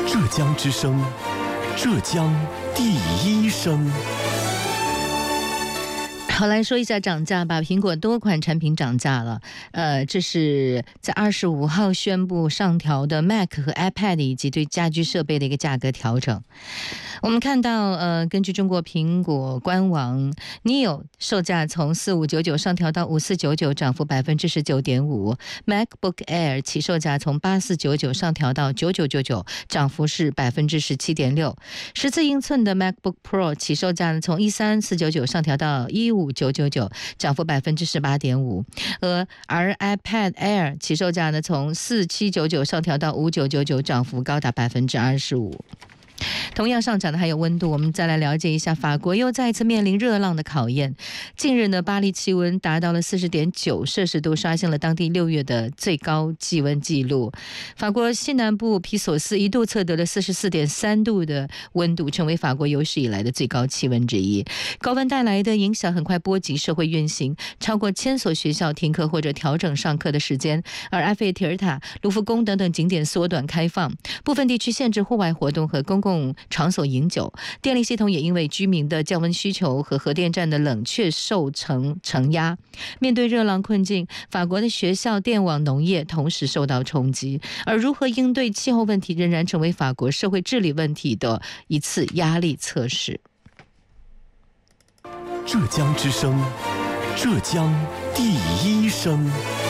浙江之声，浙江第一声。 好，来说一下涨价吧。苹果多款产品涨价了，这是在25号宣布上调的 Mac 和 iPad 以及对家居设备的一个价格调整。我们看到，根据中国苹果官网 ，Neo 售价从4599上调到5499，涨幅19.5%。MacBook Air 起售价从8499上调到9999，涨幅是17.6%。14英寸的 MacBook Pro 起售价从13499上调到15999，涨幅18.5%。而 iPad Air 起售价呢从4799上调到5999，涨幅高达25%。同样上涨的还有温度，我们再来了解一下，法国又再一次面临热浪的考验。近日呢，巴黎气温达到了40.9摄氏度，刷新了当地6月的最高气温纪录。法国西南部皮索斯一度测得了44.3度的温度，成为法国有史以来的最高气温之一。高温带来的影响很快波及社会运行，超过1000所学校停课或者调整上课的时间，而埃菲铁塔、卢浮宫等等景点缩短开放，部分地区限制户外活动和公共场所饮酒，电力系统也因为居民的降温需求和核电站的冷却受承压。面对热浪困境，法国的学校、电网、农业同时受到冲击，而如何应对气候问题仍然成为法国社会治理问题的一次压力测试。 浙江之声，浙江第一声。